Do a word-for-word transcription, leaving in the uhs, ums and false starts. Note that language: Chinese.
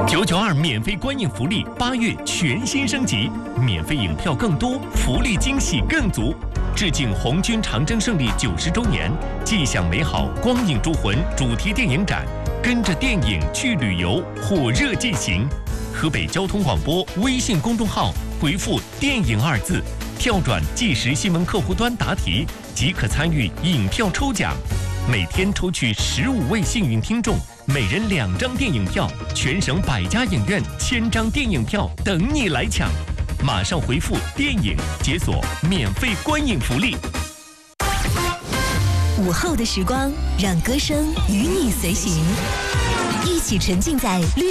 九九二免费观影福利，八月全新升级，免费影票更多，福利惊喜更足。致敬红军长征胜利九十周年，既享美好光影铸魂主题电影展，跟着电影去旅游，火热进行。河北交通广播微信公众号回复“电影”二字，跳转即时新闻客户端答题，即可参与影票抽奖。每天抽取十五位幸运听众，每人两张电影票，全省百家影院千张电影票等你来抢。马上回复“电影”解锁免费观影福利。 午后的时光，让歌声与你随行，一起沉浸在绿